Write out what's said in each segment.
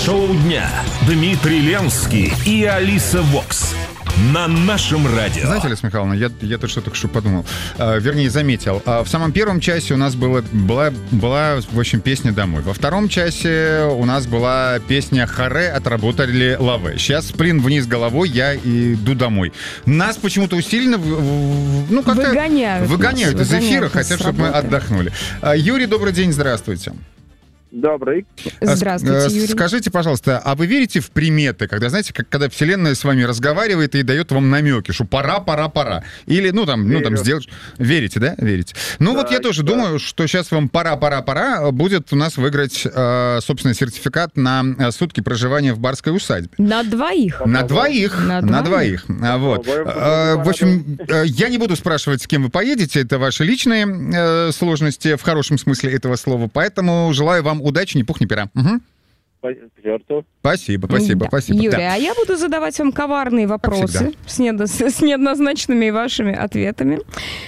Шоу дня. Дмитрий Ленский и Алиса Вокс. На нашем радио. Знаете, Алиса Михайловна, я тут что только что подумал. Вернее, заметил. В самом первом часе у нас была, в общем, песня «Домой». Во втором часе у нас была песня «Харе, отработали лаве». Сейчас «Сплин вниз головой, я иду домой». Нас почему-то усиленно как-то выгоняют из эфира, хотят, чтобы мы отдохнули. Юрий, добрый день, здравствуйте. Добрый. Здравствуйте, Юрий. Скажите, пожалуйста, а вы верите в приметы, когда, знаете, когда Вселенная с вами разговаривает и дает вам намеки, что пора. Или, сделать... Верите, да? Верите. Вот я тоже думаю, что сейчас вам пора будет у нас выиграть, собственно, сертификат на сутки проживания в барской усадьбе. На двоих. На двоих. Вот. В общем, я не буду спрашивать, с кем вы поедете, это ваши личные сложности, в хорошем смысле этого слова, поэтому желаю вам удачи, ни пух, ни пера. Угу. Спасибо. Юрий, да. А я буду задавать вам коварные вопросы с неоднозначными вашими ответами.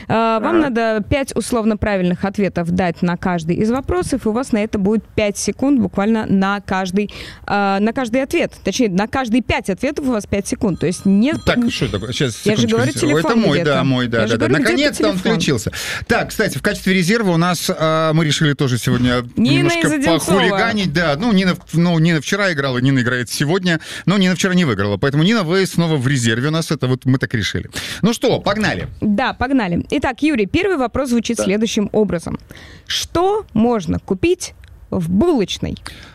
Вам надо 5 условно правильных ответов дать на каждый из вопросов, и у вас на это будет 5 секунд буквально на каждый ответ. Точнее, на каждые 5 ответов у вас 5 секунд. То есть нет... Так, что такое? Сейчас, я же говорю, телефон это мой, где-то. мой. Наконец-то он включился. Так, кстати, в качестве резерва у нас мы решили тоже сегодня немножко похулиганить. Да, Нина вчера играла, Нина играет сегодня, но Нина вчера не выиграла. Поэтому, Нина, вы снова в резерве у нас. Это вот мы так решили. Ну что, погнали. Да, погнали. Итак, Юрий, первый вопрос звучит следующим образом. Что можно купить в булочной?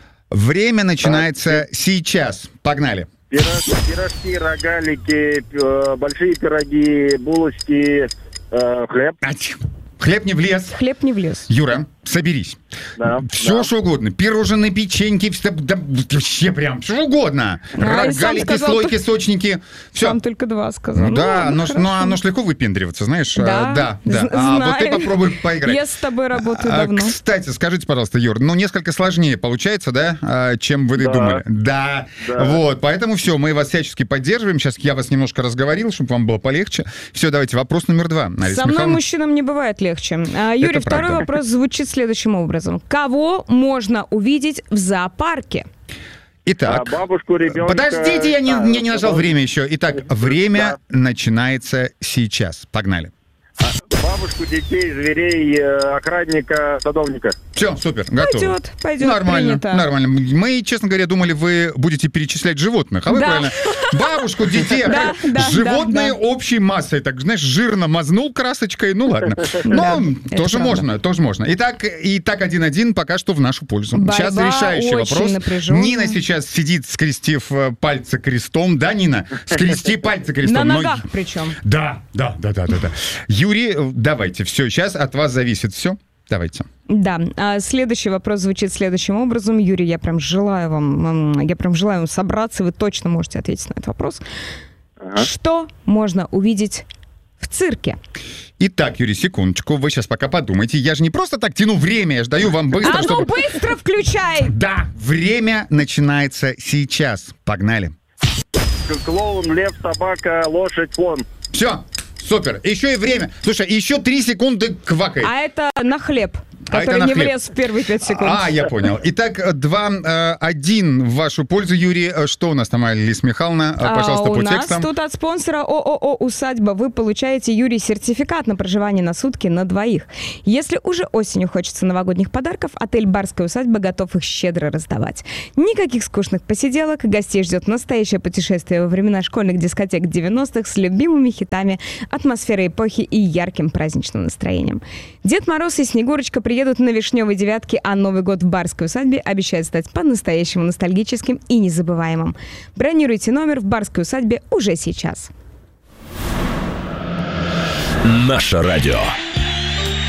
Время начинается сейчас. Погнали. Пирожки, рогалики, большие пироги, булочки, хлеб. Хлеб не влез. Хлеб не влез. Юра, соберись. Да, все, что угодно. Пирожные, печеньки, вообще прям все угодно. Рогалики, слойки, сочники. Все. Сам только 2 сказал. Оно ж легко выпендриваться, знаешь. Да. Вот ты попробуй поиграть. Я с тобой работаю давно. Кстати, скажите, пожалуйста, Юр, несколько сложнее получается, да, чем вы думали? Да. Вот, поэтому все, мы вас всячески поддерживаем. Сейчас я вас немножко разговорил, чтобы вам было полегче. Все, давайте, вопрос номер 2. Со мной мужчинам не бывает легче. Юрий, второй вопрос звучит следующим образом. Кого можно увидеть в зоопарке? Итак, бабушку, ребенка... Подождите, я не нажал время еще. Итак, время начинается сейчас. Погнали. Бабушку, детей, зверей, охранника, садовника. Все, супер, готово. Пойдет, нормально. Мы, честно говоря, думали, вы будете перечислять животных, а вы правильно. Бабушку, детей, животные общей массой. Так, знаешь, жирно мазнул красочкой, ну ладно. Но тоже можно. Итак, 1-1 пока что в нашу пользу. Сейчас решающий вопрос. Нина сейчас сидит, скрестив пальцы крестом. Да, Нина? Скрести пальцы крестом. На ногах причем. Да. Юрий, давайте, все, сейчас от вас зависит все. Давайте. Да, следующий вопрос звучит следующим образом. Юрий, я прям желаю вам собраться, вы точно можете ответить на этот вопрос. Что можно увидеть в цирке? Итак, Юрий, секундочку, вы сейчас пока подумайте. Я же не просто так тяну время, я же даю вам быстро, чтобы... быстро включай! Да, время начинается сейчас. Погнали. Клоун, лев, собака, лошадь, слон. Все. Супер. Еще и время. Слушай, еще 3 секунды квакает. А это на хлеб, который не влез в первые 5 секунд. Я понял. Итак, 2-1 в вашу пользу, Юрий. Что у нас там, Алиса Михайловна? Пожалуйста, по текстам. У нас тут от спонсора ООО «Усадьба» вы получаете, Юрий, сертификат на проживание на сутки на двоих. Если уже осенью хочется новогодних подарков, отель «Барская усадьба» готов их щедро раздавать. Никаких скучных посиделок. Гостей ждет настоящее путешествие во времена школьных дискотек 90-х с любимыми хитами, атмосферой эпохи и ярким праздничным настроением. Дед Мороз и Снегурочка приедут на Вишневой девятке, а Новый год в Барской усадьбе обещает стать по-настоящему ностальгическим и незабываемым. Бронируйте номер в Барской усадьбе уже сейчас. Наше радио.